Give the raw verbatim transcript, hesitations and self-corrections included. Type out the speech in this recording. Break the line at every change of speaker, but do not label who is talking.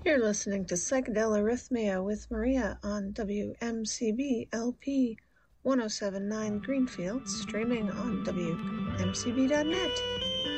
You're listening to Psychedelarrhythmia with Maria on W M C B L P one oh seven point nine Greenfield, streaming on W M C B dot net.